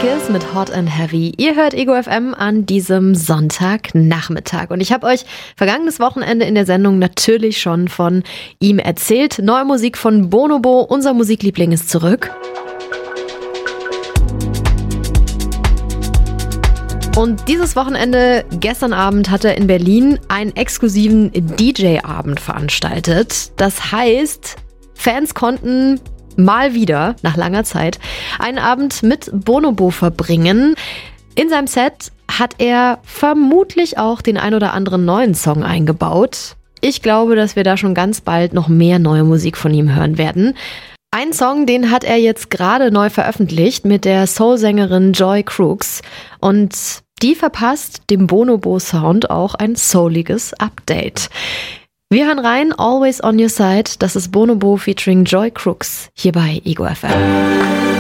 Kiss mit Hot and Heavy. Ihr hört Ego FM an diesem Sonntagnachmittag. Und ich habe euch vergangenes Wochenende in der Sendung natürlich schon von ihm erzählt. Neue Musik von Bonobo, unser Musikliebling ist zurück. Und dieses Wochenende, gestern Abend, hat er in Berlin einen exklusiven DJ-Abend veranstaltet. Das heißt, Fans konnten mal wieder, nach langer Zeit, einen Abend mit Bonobo verbringen. In seinem Set hat er vermutlich auch den ein oder anderen neuen Song eingebaut. Ich glaube, dass wir da schon ganz bald noch mehr neue Musik von ihm hören werden. Einen Song, den hat er jetzt gerade neu veröffentlicht mit der Soul-Sängerin Joy Crooks. Und die verpasst dem Bonobo-Sound auch ein souliges Update. Wir hören rein, Always on Your Side. Das ist Bonobo featuring Joy Crooks hier bei Ego FM.